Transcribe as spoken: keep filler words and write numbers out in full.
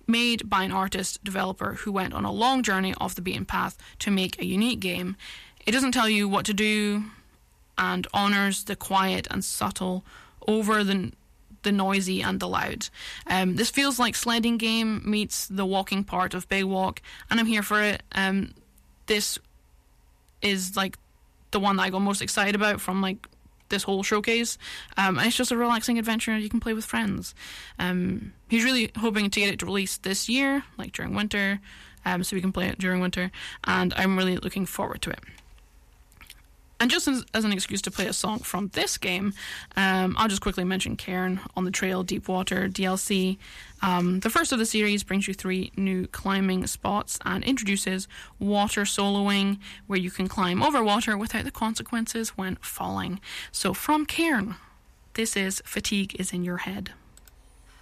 made by an artist developer who went on a long journey off the beaten path to make a unique game. It doesn't tell you what to do and honours the quiet and subtle over the the noisy and the loud. Um, this feels like sledding game meets the walking part of Big Walk, and I'm here for it. Um, this is like the one that I got most excited about from like this whole showcase, um, and it's just a relaxing adventure you can play with friends. Um, he's really hoping to get it to release this year, like during winter, um, so we can play it during winter, and I'm really looking forward to it. And just as, as an excuse to play a song from this game, um, I'll just quickly mention Cairn on the Trail Deep Water D L C. Um, the first of the series brings you three new climbing spots and introduces water soloing, where you can climb over water without the consequences when falling. So from Cairn, this is Fatigue is in Your Head.